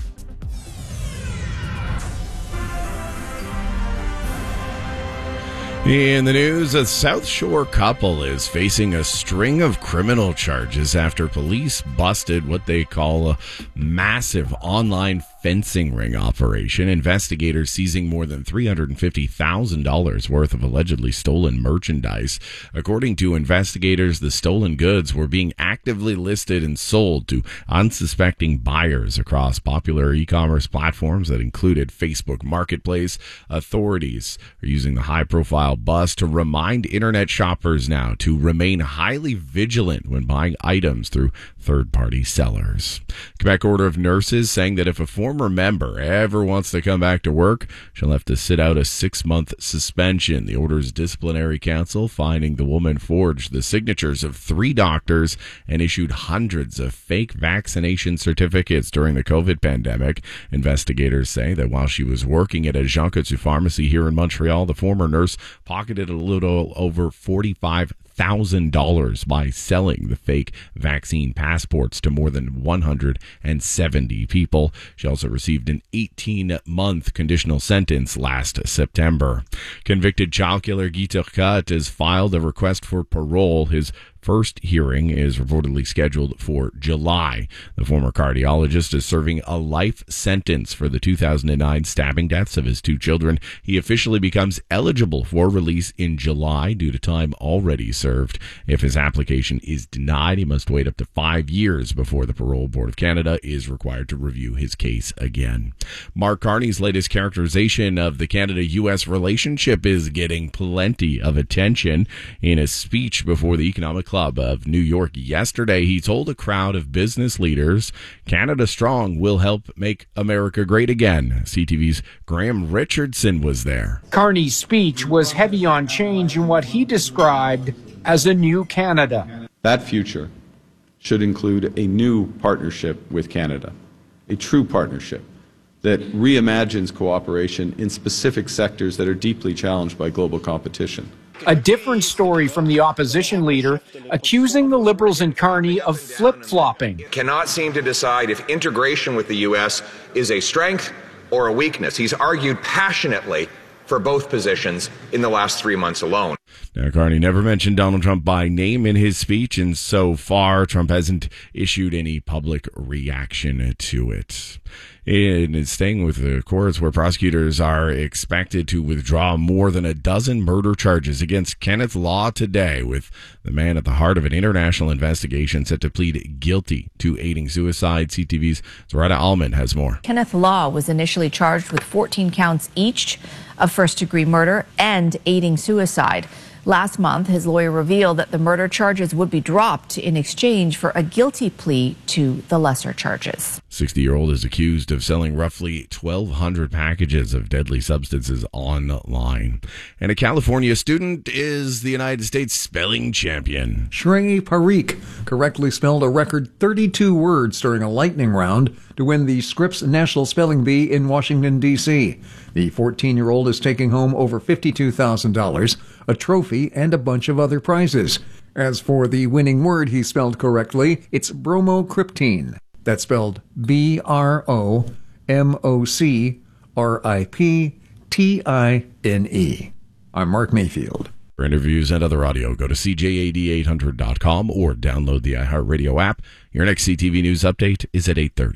In the news, a South Shore couple is facing a string of criminal charges after police busted what they call a massive online fencing ring operation. Investigators seizing more than three hundred fifty thousand dollars worth of allegedly stolen merchandise. According to investigators, the stolen goods were being actively listed and sold to unsuspecting buyers across popular e-commerce platforms that included Facebook Marketplace. Authorities are using the high-profile bust to remind internet shoppers now to remain highly vigilant when buying items through third-party sellers. Quebec Order of Nurses saying that if a former member ever wants to come back to work, she'll have to sit out a six-month suspension. The Order's disciplinary council finding the woman forged the signatures of three doctors and issued hundreds of fake vaccination certificates during the COVID pandemic. Investigators say that while she was working at a Jean Coutu pharmacy here in Montreal, the former nurse pocketed a little over forty-five thousand dollars by selling the fake vaccine passports to more than one hundred seventy people. She also received an eighteen-month conditional sentence last September. Convicted child killer Guy Turcotte has filed a request for parole. His first hearing is reportedly scheduled for July. The former cardiologist is serving a life sentence for the two thousand nine stabbing deaths of his two children. He officially becomes eligible for release in July due to time already served. If his application is denied, he must wait up to five years before the Parole Board of Canada is required to review his case again. Mark Carney's latest characterization of the Canada-U S relationship is getting plenty of attention. In a speech before the Economic Club of New York yesterday, he told a crowd of business leaders, Canada Strong will help make America great again. C T V's Graham Richardson was there. Carney's speech was heavy on change in what he described as a new Canada. That future should include a new partnership with Canada, a true partnership that reimagines cooperation in specific sectors that are deeply challenged by global competition. A different story from the opposition leader, accusing the Liberals and Carney of flip-flopping. Cannot seem to decide if integration with the U S is a strength or a weakness. He's argued passionately for both positions in the last three months alone. Now, Carney never mentioned Donald Trump by name in his speech, and so far, Trump hasn't issued any public reaction to it. It is staying with the courts, where prosecutors are expected to withdraw more than a dozen murder charges against Kenneth Law today, with the man at the heart of an international investigation set to plead guilty to aiding suicide. C T V's Zarada Almond has more. Kenneth Law was initially charged with fourteen counts each of first-degree murder and aiding suicide. Last month, his lawyer revealed that the murder charges would be dropped in exchange for a guilty plea to the lesser charges. sixty-year-old is accused of selling roughly twelve hundred packages of deadly substances online. And a California student is the United States spelling champion. Shrey Parikh correctly spelled a record thirty-two words during a lightning round to win the Scripps National Spelling Bee in Washington, D C The fourteen-year-old is taking home over fifty-two thousand dollars, a trophy, and a bunch of other prizes. As for the winning word he spelled correctly, it's bromocriptine. That's spelled B R O M O C R I P T I N E. I'm Mark Mayfield. For interviews and other audio, go to C J A D eight hundred dot com or download the iHeartRadio app. Your next C T V News update is at eight thirty.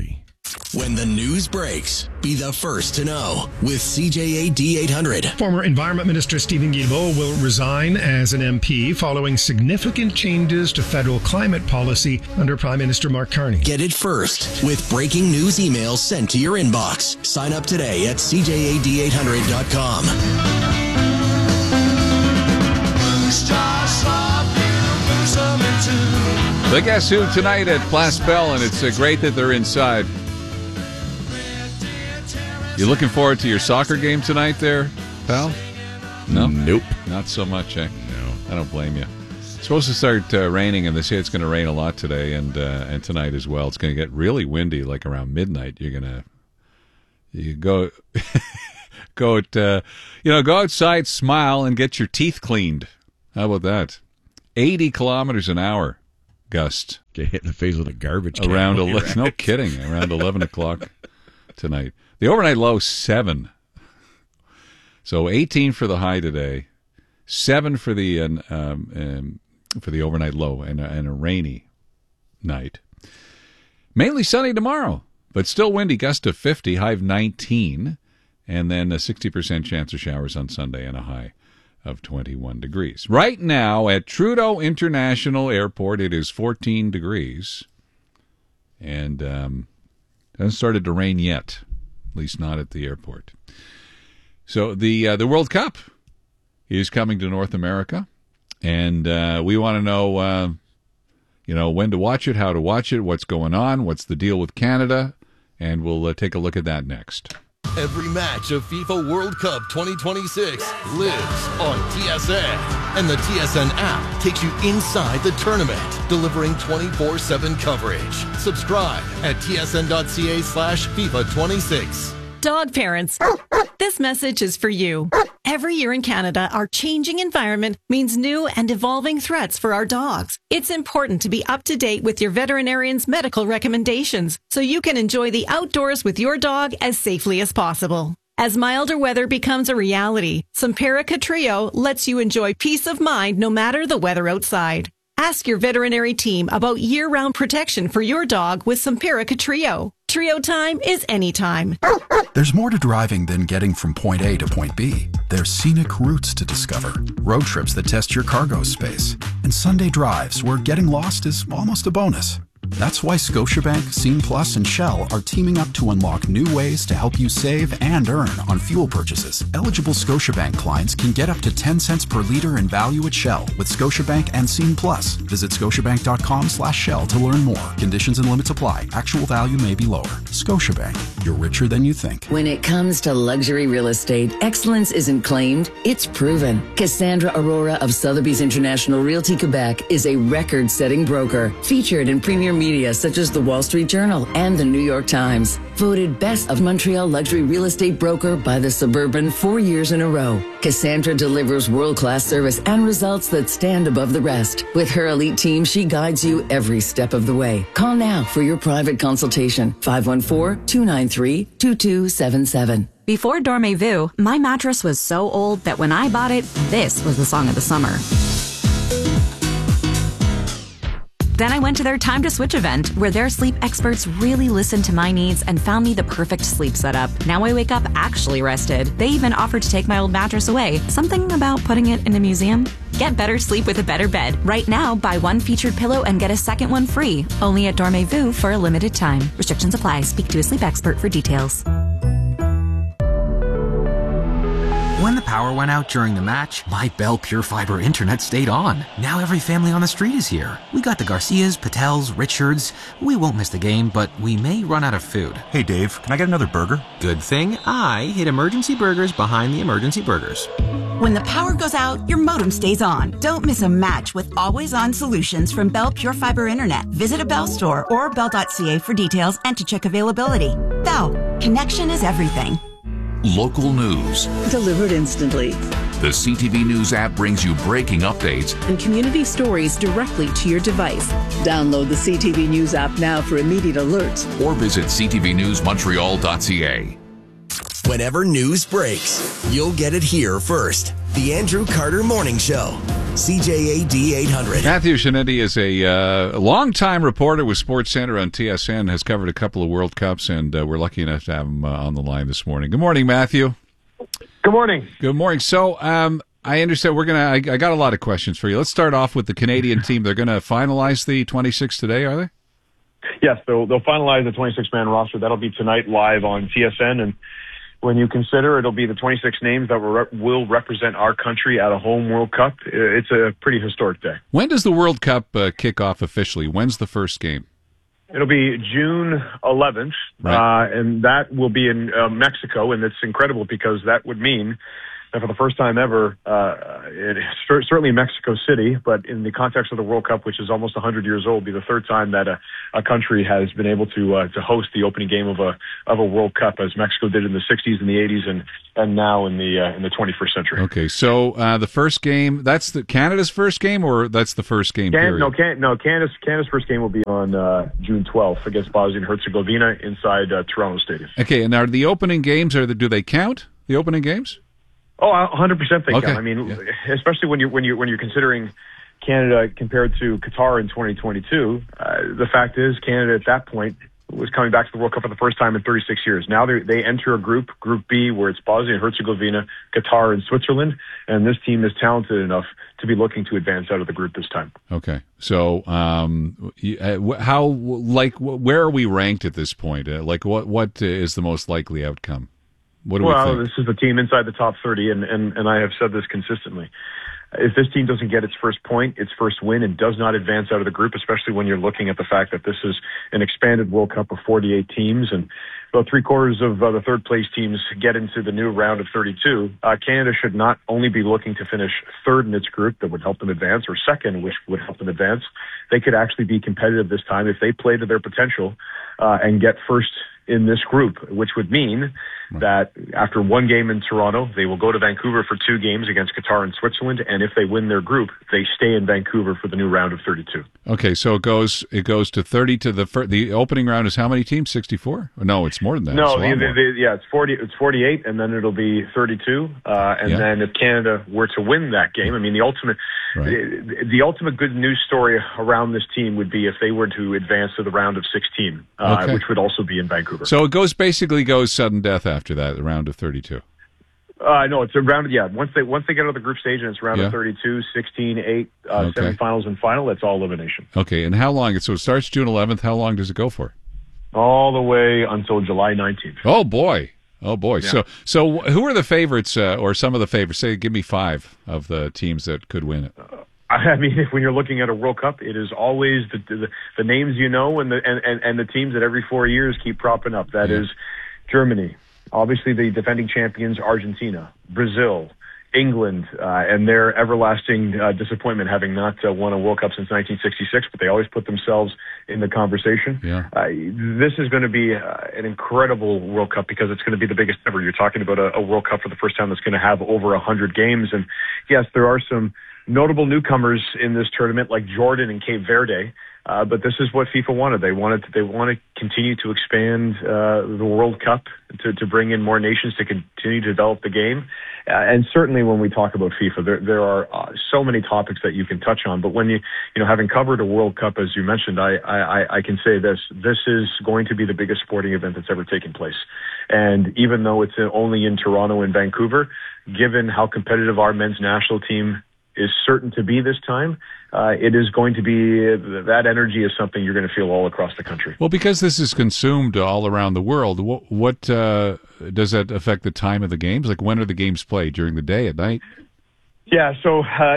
When the news breaks, be the first to know with C J A D eight hundred. Former Environment Minister Stephen Guilbeault will resign as an M P following significant changes to federal climate policy under Prime Minister Mark Carney. Get it first with breaking news emails sent to your inbox. Sign up today at C J A D eight hundred dot com. The Guess Who tonight at Place Bell, and it's uh, great that they're inside. You looking forward to your soccer game tonight there, pal? No? Nope. Not so much, eh? No. I don't blame you. It's supposed to start uh, raining, and they say it's going to rain a lot today and uh, and tonight as well. It's going to get really windy, like around midnight. You're going to you go go at, uh, you know, go outside, smile, and get your teeth cleaned. How about that? eighty kilometers an hour gust. Get hit in the face with a garbage can. Around eleven, no kidding. Around eleven o'clock tonight. The overnight low seven. So eighteen for the high today, seven for the um, um, for the overnight low, and a, and a rainy night. Mainly sunny tomorrow, but still windy. Gust of fifty, high of nineteen, and then a sixty percent chance of showers on Sunday and a high of twenty-one degrees. Right now at Trudeau International Airport, it is fourteen degrees, and um, it hasn't started to rain yet, at least not at the airport. So the uh, the World Cup is coming to North America, and uh, we want to know, uh, you know, when to watch it, how to watch it, what's going on, what's the deal with Canada, and we'll uh, take a look at that next. Every match of FIFA World Cup twenty twenty-six lives on T S N. And the T S N app takes you inside the tournament, delivering twenty-four seven coverage. Subscribe at tsn.ca slash FIFA 26. Dog parents, this message is for you. Every year in Canada, our changing environment means new and evolving threats for our dogs. It's important to be up to date with your veterinarian's medical recommendations so you can enjoy the outdoors with your dog as safely as possible. As milder weather becomes a reality, Simparica Trio lets you enjoy peace of mind no matter the weather outside. Ask your veterinary team about year-round protection for your dog with Simparica Trio. Trio time is anytime. There's more to driving than getting from point A to point B. There's scenic routes to discover, road trips that test your cargo space, and Sunday drives where getting lost is almost a bonus. That's why Scotiabank, Scene Plus, and Shell are teaming up to unlock new ways to help you save and earn on fuel purchases. Eligible Scotiabank clients can get up to ten cents per liter in value at Shell with Scotiabank and Scene Plus. Visit scotiabank.com slash Shell to learn more. Conditions and limits apply. Actual value may be lower. Scotiabank. You're richer than you think. When it comes to luxury real estate, excellence isn't claimed, it's proven. Cassandra Aurora of Sotheby's International Realty Quebec is a record-setting broker featured in premier media such as the Wall Street Journal and the New York Times. Voted Best of Montreal Luxury Real Estate Broker by the Suburban four years in a row. Cassandra delivers world-class service and results that stand above the rest. With her elite team, she guides you every step of the way. Call now for your private consultation. five one four, two nine three, two two seven seven. Before Dormez-vous, my mattress was so old that when I bought it, this was the song of the summer. Then I went to their Time to Switch event, where their sleep experts really listened to my needs and found me the perfect sleep setup. Now I wake up actually rested. They even offered to take my old mattress away. Something about putting it in a museum? Get better sleep with a better bed. Right now, buy one featured pillow and get a second one free. Only at Dormez-vous for a limited time. Restrictions apply. Speak to a sleep expert for details. When the power went out during the match, my Bell Pure Fiber internet stayed on. Now every family on the street is here. We got the Garcias, Patels, Richards. We won't miss the game, but we may run out of food. Hey Dave, can I get another burger? Good thing I hid Emergency Burgers behind the Emergency Burgers. When the power goes out, your modem stays on. Don't miss a match with always-on solutions from Bell Pure Fiber Internet. Visit a Bell store or bell dot c a for details and to check availability. Bell, connection is everything. Local news. Delivered instantly. The C T V News app brings you breaking updates and community stories directly to your device. Download the C T V News app now for immediate alerts. Or visit c t v news montreal dot c a. Whenever news breaks, you'll get it here first. The Andrew Carter Morning Show. C J A D eight hundred. Matthew Shanetti is a uh, longtime reporter with SportsCenter on T S N, has covered a couple of World Cups, and uh, we're lucky enough to have him uh, on the line this morning. Good morning, Matthew. Good morning. Good morning. So, um, I understand we're going to, I got a lot of questions for you. Let's start off with the Canadian team. They're going to finalize the twenty-six today, are they? Yes, they'll, they'll finalize the twenty-six man roster. That'll be tonight live on T S N. And when you consider it'll be the twenty-six names that will, will represent our country at a home World Cup, it's a pretty historic day. When does the World Cup uh, kick off officially? When's the first game? It'll be June eleventh, right. uh, and that will be in uh, Mexico, and it's incredible because that would mean that for the first time ever, uh, it, certainly in Mexico City, but in the context of the World Cup, which is almost one hundred years old, be the third time that a, a country has been able to uh, to host the opening game of a of a World Cup, as Mexico did in the sixties and the eighties, and and now in the uh, in the twenty-first century. Okay, so uh, the first game, that's the Canada's first game, or that's the first game? Can, period? no, can, no, Canada's Canada's first game will be on uh, June twelfth against Bosnia and Herzegovina inside uh, Toronto Stadium. Okay, and are the opening games, are the, do they count the opening games? Oh, one hundred percent they okay. count. I mean, yeah. especially when you when you when you're considering Canada compared to Qatar in twenty twenty-two. Uh, the fact is, Canada at that point was coming back to the World Cup for the first time in thirty-six years. Now they they enter a group, Group B, where it's Bosnia and Herzegovina, Qatar, and Switzerland, and this team is talented enough to be looking to advance out of the group this time. Okay, so um, how like where are we ranked at this point? Uh, like what what is the most likely outcome? What do well, we think? This is the team inside the top thirty, and, and, and I have said this consistently. If this team doesn't get its first point, its first win, and does not advance out of the group, especially when you're looking at the fact that this is an expanded World Cup of forty-eight teams, and about three quarters of uh, the third place teams get into the new round of thirty-two, uh, Canada should not only be looking to finish third in its group, that would help them advance, or second, which would help them advance. They could actually be competitive this time if they play to their potential uh, and get first in this group, which would mean right. that after one game in Toronto, they will go to Vancouver for two games against Qatar and Switzerland, and if they win their group, they stay in Vancouver for the new round of thirty-two. Okay, so it goes it goes to thirty to the fir- the opening round is how many teams? sixty-four? No, it's more than that. No, it's the, the, the, yeah, it's forty. It's forty-eight, and then it'll be thirty-two. Uh, and yeah. then if Canada were to win that game, I mean, the ultimate right. the, the ultimate good news story around this team would be if they were to advance to the round of sixteen, uh, okay. which would also be in Vancouver. So it goes basically goes sudden death after that, the round of thirty-two. Uh, no, it's a round. Yeah, once they once they get out of the group stage and it's round yeah. of thirty-two, sixteen, eight, uh, okay. semifinals and final. That's all elimination. Okay, and how long? So it starts June eleventh. How long does it go for? All the way until July nineteenth. Oh boy, oh boy. Yeah. So so who are the favorites, uh, or some of the favorites? Say, give me five of the teams that could win it. Uh, I mean, if, when you're looking at a World Cup, it is always the the, the names you know and the and, and, and the teams that every four years keep propping up. That yeah. is Germany, obviously the defending champions, Argentina, Brazil, England, uh, and their everlasting uh, disappointment having not uh, won a World Cup since nineteen sixty-six, but they always put themselves in the conversation. Yeah. Uh, this is going to be uh, an incredible World Cup because it's going to be the biggest ever. You're talking about a, a World Cup for the first time that's going to have over one hundred games. And yes, there are some notable newcomers in this tournament like Jordan and Cape Verde, uh, but this is what FIFA wanted. They wanted to, they want to continue to expand uh, the World Cup to, to bring in more nations to continue to develop the game. Uh, and certainly when we talk about FIFA, there there are uh, so many topics that you can touch on. But when you you know having covered a World Cup as you mentioned, I I, I can say this: this is going to be the biggest sporting event that's ever taken place. And even though it's only in Toronto and Vancouver, given how competitive our men's national team is certain to be this time, uh, it is going to be, that energy is something you're going to feel all across the country. Well, because this is consumed all around the world, what, what uh, does that affect the time of the games? Like, when are the games played? During the day, at night? Yeah, so uh,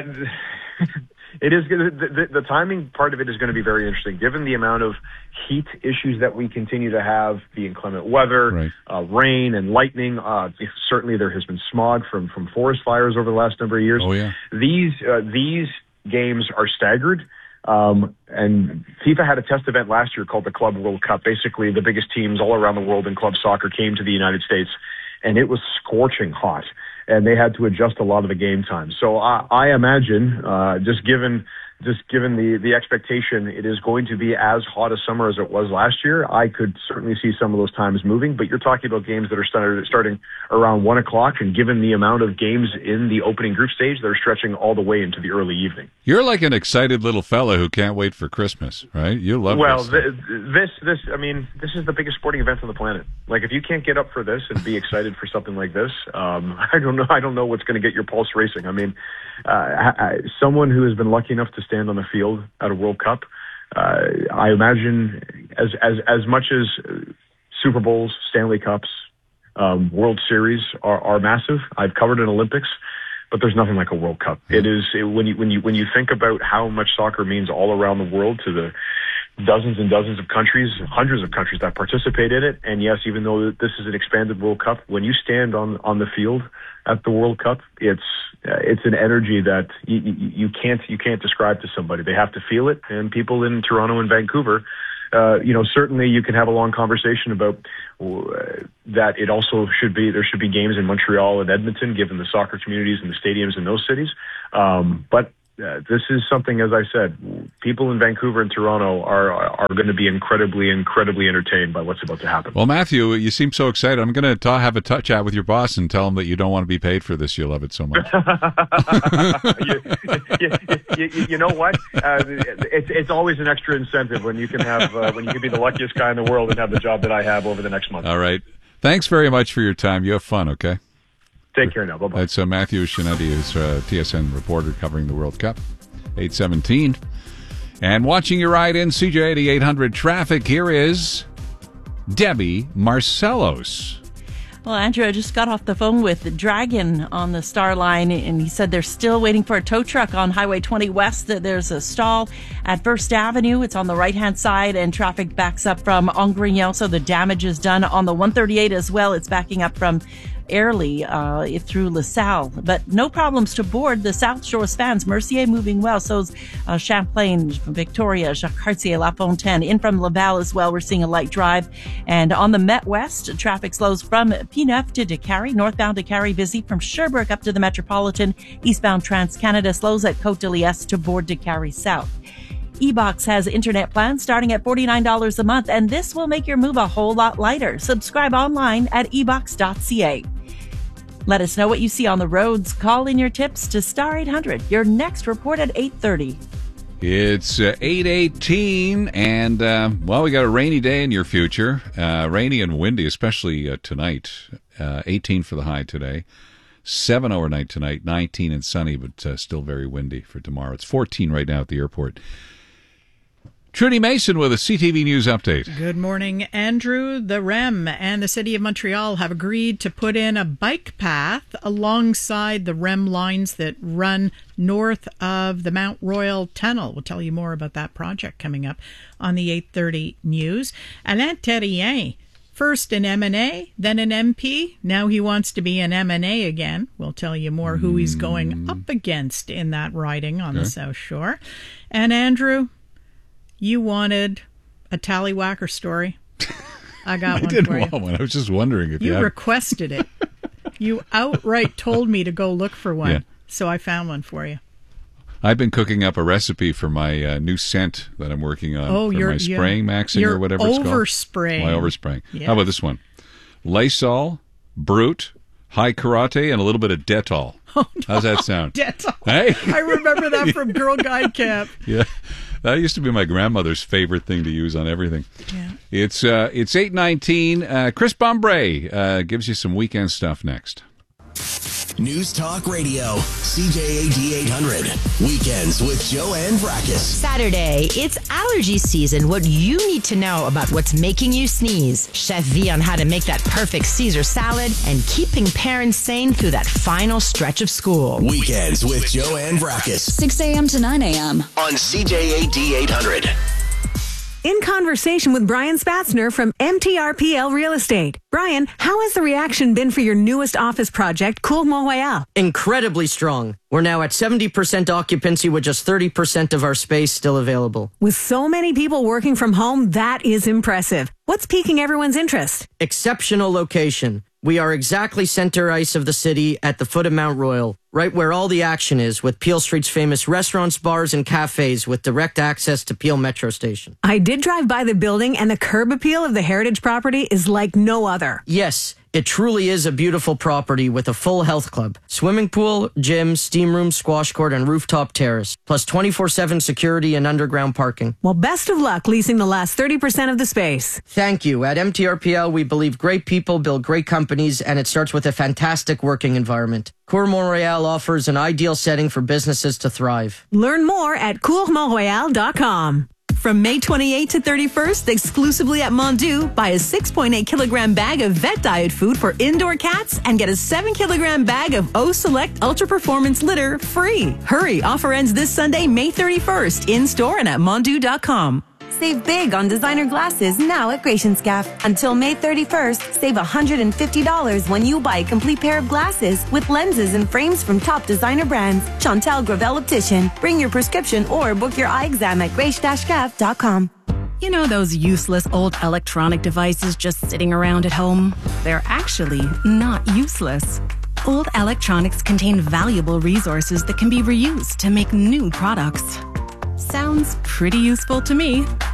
it is the, the, the timing part of it is going to be very interesting, given the amount of heat issues that we continue to have, the inclement weather, right. uh, rain and lightning. Uh, certainly there has been smog from, from forest fires over the last number of years. Oh, yeah. These, uh, these games are staggered. Um, and FIFA had a test event last year called the Club World Cup. Basically, the biggest teams all around the world in club soccer came to the United States, and it was scorching hot. And they had to adjust a lot of the game time. So I, I imagine, uh, just given just given the, the expectation it is going to be as hot a summer as it was last year, I could certainly see some of those times moving. But you're talking about games that are start, starting around one o'clock, and given the amount of games in the opening group stage, they're stretching all the way into the early evening. You're like an excited little fella who can't wait for Christmas, right? You love well, this. Th- this, this, I mean, this is the biggest sporting event on the planet. Like, if you can't get up for this and be excited for something like this, um, I don't know. I don't know what's going to get your pulse racing. I mean, uh, I, someone who has been lucky enough to stand on the field at a World Cup, uh, I imagine as as as much as Super Bowls, Stanley Cups, um, World Series are, are massive. I've covered an Olympics, but there's nothing like a World Cup. Mm-hmm. It is it, when you when you when you think about how much soccer means all around the world to the dozens and dozens of countries, hundreds of countries that participate in it. And yes, even though this is an expanded World Cup, when you stand on, on the field at the World Cup, it's uh, it's an energy that you, you, you can't you can't describe to somebody. They have to feel it. And people in Toronto and Vancouver, uh, you know, certainly you can have a long conversation about uh, that. It also should be there should be games in Montreal and Edmonton, given the soccer communities and the stadiums in those cities. Um, but Uh, this is something, as I said, people in Vancouver and Toronto are are going to be incredibly, incredibly entertained by what's about to happen. Well, Matthew, you seem so excited. I'm going to ta- have a t- chat with your boss and tell him that you don't want to be paid for this. You love it so much. you, you, you, you know what? Uh, it's it's always an extra incentive when you can have uh, when you can be the luckiest guy in the world and have the job that I have over the next month. All right. Thanks very much for your time. You have fun, okay? Take care now. Bye-bye. That's uh, Matthew Shinetti, who's a T S N reporter covering the World Cup. eight seventeen. And watching your ride in C J eighty-eight hundred traffic, here is Debbie Marcellos. Well, Andrew, I just got off the phone with Dragon on the Star Line, and he said they're still waiting for a tow truck on Highway twenty West. There's a stall at First Avenue. It's on the right-hand side, and traffic backs up from Angrignon, so the damage is done. On the one thirty-eight as well, it's backing up from Airlie uh, through LaSalle, but no problems to board. The South Shore spans Mercier moving well, so's uh, Champlain, Victoria, Jacques Cartier, La Fontaine. In from Laval as well, we're seeing a light drive. And on the Met West, traffic slows from P9 to Décarie, northbound Décarie busy from Sherbrooke up to the Metropolitan. Eastbound Trans-Canada slows at Côte de Liesse to board Décarie South. eBox has internet plans starting at forty-nine dollars a month, and this will make your move a whole lot lighter. Subscribe online at e box dot c a. Let us know what you see on the roads. Call in your tips to Star eight hundred. Your next report at eight thirty. It's uh, eight eighteen, and, uh, well, we got a rainy day in your future. Uh, rainy and windy, especially uh, tonight. Uh, eighteen for the high today. seven overnight tonight. nineteen and sunny, but uh, still very windy for tomorrow. It's fourteen right now at the airport. Trudy Mason with a C T V News update. Good morning, Andrew. The R E M and the City of Montreal have agreed to put in a bike path alongside the R E M lines that run north of the Mount Royal Tunnel. We'll tell you more about that project coming up on the eight thirty news. Alain Terrien, first an M and A, then an M P. Now he wants to be an M and A again. We'll tell you more who he's going up against in that riding on okay. the South Shore. And Andrew, you wanted a Tallywhacker story. I got I one didn't for want you. One. I was just wondering if you, you had... requested it. You outright told me to go look for one, yeah. so I found one for you. I've been cooking up a recipe for my uh, new scent that I'm working on oh, for you're, my spraying, you're, maxing, you're or whatever it's called. Overspraying. My overspraying. Yes. How about this one? Lysol, Brute, High Karate, and a little bit of Dettol. Oh, no. How's that sound? Dettol. Hey? I remember that from Girl Guide Camp. Yeah. That used to be my grandmother's favorite thing to use on everything. Yeah. It's uh, it's eight nineteen. Uh, Chris Bombray uh, gives you some weekend stuff next. News Talk Radio, C J A D eight hundred. Weekends with Joanne Vrackus. Saturday, it's allergy season. What you need to know about what's making you sneeze. Chef V on how to make that perfect Caesar salad and keeping parents sane through that final stretch of school. Weekends with Joanne Vrackus. six a.m. to nine a.m. on C J A D eight hundred. In conversation with Brian Spatzner from M T R P L Real Estate. Brian, how has the reaction been for your newest office project, Cour Mont-Royal? Incredibly strong. We're now at seventy percent occupancy with just thirty percent of our space still available. With so many people working from home, that is impressive. What's piquing everyone's interest? Exceptional location. We are exactly center ice of the city at the foot of Mount Royal, right where all the action is, with Peel Street's famous restaurants, bars, and cafes with direct access to Peel Metro Station. I did drive by the building, and the curb appeal of the heritage property is like no other. Yes, it truly is a beautiful property with a full health club, swimming pool, gym, steam room, squash court, and rooftop terrace, plus twenty-four seven security and underground parking. Well, best of luck leasing the last thirty percent of the space. Thank you. At M T R P L, we believe great people build great companies, and it starts with a fantastic working environment. Cour Montreal offers an ideal setting for businesses to thrive. Learn more at cour mont royal dot com. From May twenty-eighth to thirty-first, exclusively at Mondu, buy a six point eight kilogram bag of vet diet food for indoor cats and get a seven kilogram bag of O Select Ultra Performance litter free. Hurry, offer ends this Sunday, May thirty-first, in store and at mondu dot com. Save big on designer glasses now at Gratianscaf. Until May thirty-first, save one hundred fifty dollars when you buy a complete pair of glasses with lenses and frames from top designer brands. Chantal Gravel Optician. Bring your prescription or book your eye exam at grace dash scaf dot com. You know those useless old electronic devices just sitting around at home? They're actually not useless. Old electronics contain valuable resources that can be reused to make new products. Sounds pretty useful to me.